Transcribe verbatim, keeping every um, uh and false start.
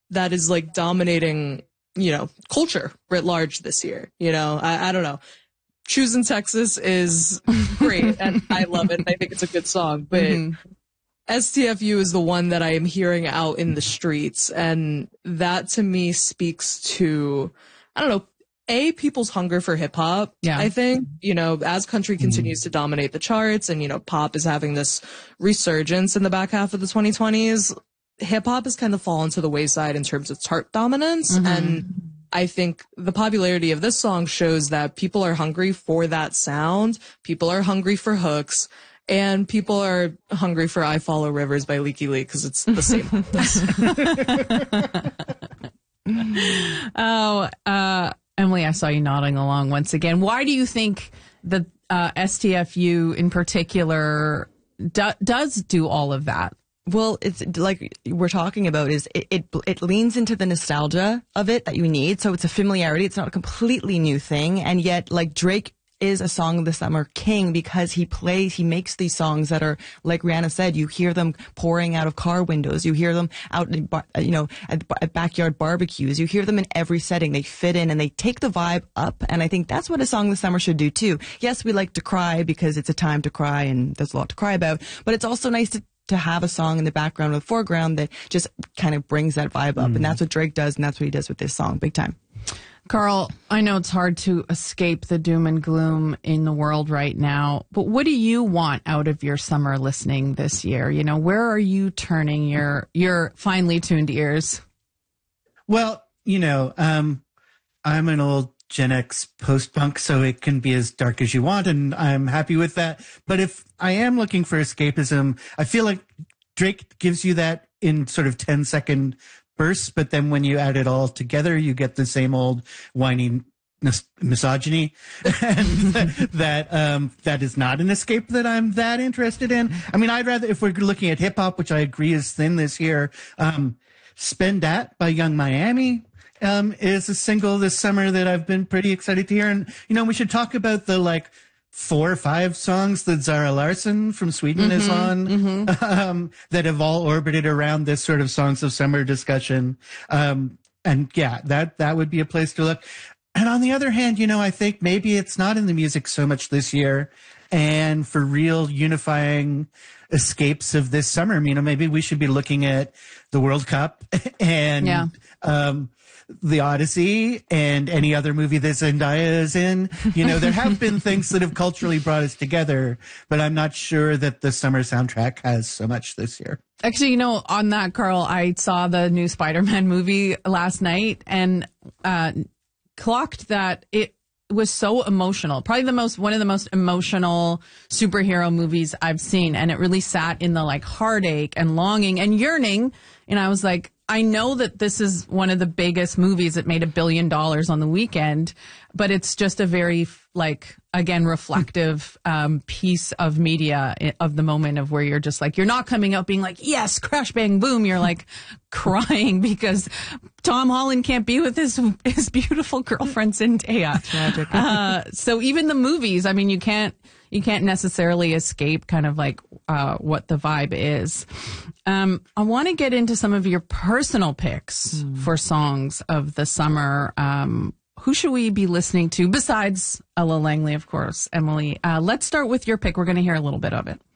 that is like dominating, you know, culture writ large this year. You know, I, I don't know. Choosing Texas is great and I love it. And I think it's a good song, but mm-hmm. S T F U is the one that I am hearing out in the streets. And that to me speaks to, I don't know, A, people's hunger for hip hop. Yeah. I think, you know, as country continues to dominate the charts and, you know, pop is having this resurgence in the back half of the twenty twenties, hip hop has kind of fallen to the wayside in terms of chart dominance. Mm-hmm. And I think the popularity of this song shows that people are hungry for that sound. People are hungry for hooks. And people are hungry for I Follow Rivers by Leaky Lee because it's the same. oh, uh, Emily, I saw you nodding along once again. Why do you think the uh, S T F U in particular do, does do all of that? Well, it's like we're talking about is it, it it leans into the nostalgia of it that you need. So it's a familiarity. It's not a completely new thing. And yet, like Drake is a Song of the Summer king because he plays, he makes these songs that are, like Rihanna said, you hear them pouring out of car windows. You hear them out, in, you know, at, at backyard barbecues. You hear them in every setting. They fit in and they take the vibe up. And I think that's what a Song of the Summer should do too. Yes, we like to cry because it's a time to cry and there's a lot to cry about, but it's also nice to to have a song in the background or the foreground that just kind of brings that vibe up. Mm. And that's what Drake does, and that's what he does with this song, big time. Carl, I know it's hard to escape the doom and gloom in the world right now, but what do you want out of your summer listening this year? You know, where are you turning your your finely tuned ears? Well, you know, um, I'm an old Gen X post-punk, so it can be as dark as you want, and I'm happy with that. But if I am looking for escapism, I feel like Drake gives you that in sort of ten-second bursts, but then when you add it all together, you get the same old whiny mis- misogyny, and that that, um, that is not an escape that I'm that interested in. I mean, I'd rather, if we're looking at hip-hop, which I agree is thin this year, um, Spend That by Young Miami Um, is a single this summer that I've been pretty excited to hear. And, you know, we should talk about the, like, four or five songs that Zara Larsson from Sweden mm-hmm, is on, mm-hmm. um, that have all orbited around this sort of Songs of Summer discussion. Um, and yeah, that, that would be a place to look. And on the other hand, you know, I think maybe it's not in the music so much this year. And for real unifying escapes of this summer, you know, maybe we should be looking at the World Cup and, yeah. um, The Odyssey and any other movie that Zendaya is in. You know, there have been things that have culturally brought us together, but I'm not sure that the summer soundtrack has so much this year. Actually, you know, on that, Carl, I saw the new Spider-Man movie last night and uh, clocked that it was so emotional. Probably the most, one of the most emotional superhero movies I've seen. And it really sat in the like heartache and longing and yearning. And I was like, I know that this is one of the biggest movies that made a billion dollars on the weekend, but it's just a very, like, again, reflective um, piece of media of the moment of where you're just like, you're not coming out being like, yes, crash, bang, boom. You're like crying because Tom Holland can't be with his his beautiful girlfriend, Zendaya. Tragic. Uh, so even the movies, I mean, you can't, you can't necessarily escape kind of like uh, what the vibe is. Um, I want to get into some of your personal picks mm. for songs of the summer. Um, who should we be listening to besides Ella Langley, of course, Emily? Uh, let's start with your pick. We're going to hear a little bit of it.